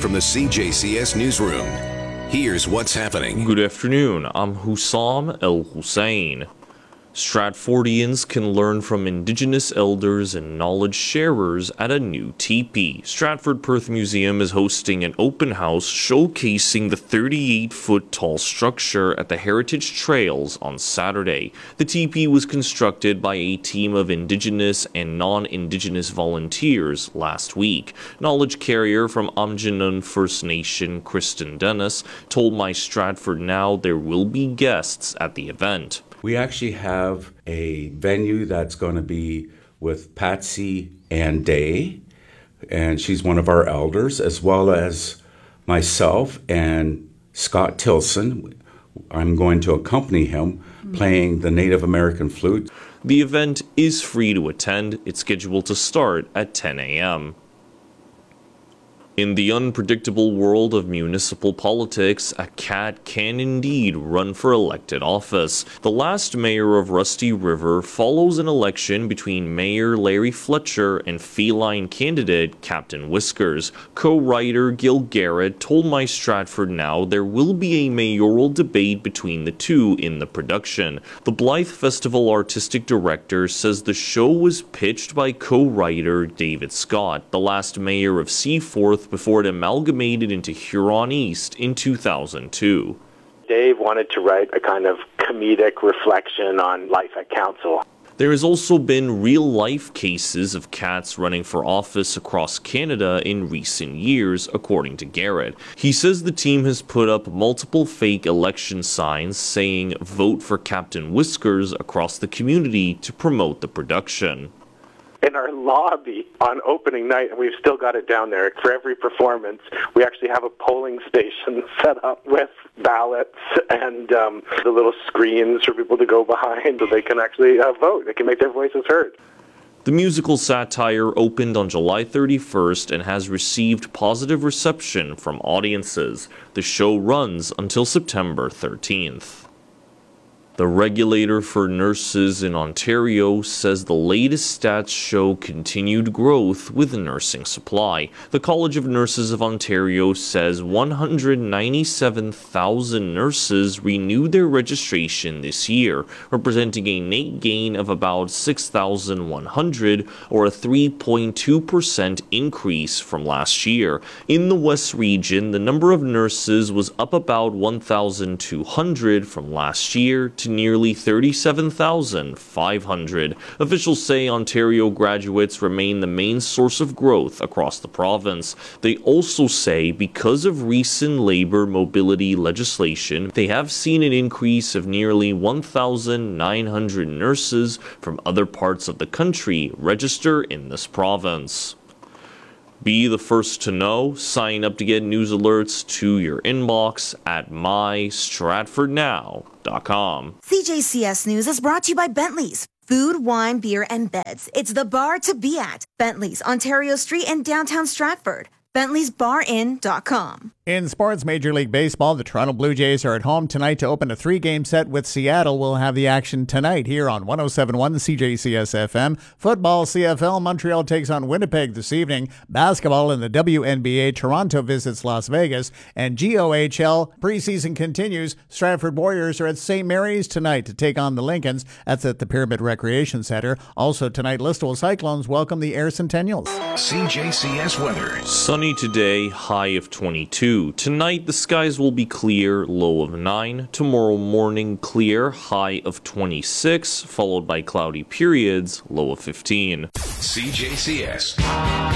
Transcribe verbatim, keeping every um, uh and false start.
from the C J C S newsroom. Here's what's happening. Good afternoon. I'm Hussam El Hussein. Stratfordians can learn from Indigenous elders and knowledge sharers at a new teepee. Stratford Perth Museum is hosting an open house showcasing the thirty-eight foot tall structure at the Heritage Trails on Saturday. The teepee was constructed by a team of Indigenous and non-Indigenous volunteers last week. Knowledge carrier from Aamjiwnayn First Nation, Kristen Dennis, told My Stratford Now there will be guests at the event. We actually have a venue that's going to be with Patsy Ann Day, and she's one of our elders, as well as myself and Scott Tilson. I'm going to accompany him playing the Native American flute. The event is free to attend. It's scheduled to start at ten a.m. In the unpredictable world of municipal politics, a cat can indeed run for elected office. The last mayor of Rusty River follows an election between Mayor Larry Fletcher and feline candidate Captain Whiskers. Co-writer Gil Garrett told My Stratford Now there will be a mayoral debate between the two in the production. The Blythe Festival artistic director says the show was pitched by co-writer David Scott, the last mayor of Seaforth, before it amalgamated into Huron East in two thousand two. Dave wanted to write a kind of comedic reflection on life at council. There has also been real-life cases of cats running for office across Canada in recent years, according to Garrett. He says the team has put up multiple fake election signs saying "Vote for Captain Whiskers" across the community to promote the production. In our lobby on opening night, and we've still got it down there, for every performance, we actually have a polling station set up with ballots and um, the little screens for people to go behind so they can actually uh, vote. They can make their voices heard. The musical satire opened on July thirty-first and has received positive reception from audiences. The show runs until September thirteenth. The regulator for nurses in Ontario says the latest stats show continued growth with nursing supply. The College of Nurses of Ontario says one hundred ninety-seven thousand nurses renewed their registration this year, representing a net gain of about six thousand one hundred, or a three point two percent increase from last year. In the West region, the number of nurses was up about one thousand two hundred from last year to nearly thirty-seven thousand five hundred. Officials say Ontario graduates remain the main source of growth across the province. They also say because of recent labor mobility legislation, they have seen an increase of nearly one thousand nine hundred nurses from other parts of the country register in this province. Be the first to know. Sign up to get news alerts to your inbox at my stratford now dot com. C J C S News is brought to you by Bentley's. Food, wine, beer, and beds. It's the bar to be at. Bentley's, Ontario Street in downtown Stratford. Bentley's Bar Inn dot com. In sports, Major League Baseball, the Toronto Blue Jays are at home tonight to open a three-game set with Seattle. We'll have the action tonight here on one oh seven point one C J C S F M. Football, C F L, Montreal takes on Winnipeg this evening. Basketball in the W N B A, Toronto visits Las Vegas. And G O H L, preseason continues. Stratford Warriors are at Saint Mary's tonight to take on the Lincolns. That's at the Pyramid Recreation Center. Also tonight, Listowel Cyclones welcome the Air Centennials. C J C S weather. Sunny today, high of twenty-two. Tonight, the skies will be clear, low of nine. Tomorrow morning, clear, high of twenty-six, followed by cloudy periods, low of fifteen. C J C S.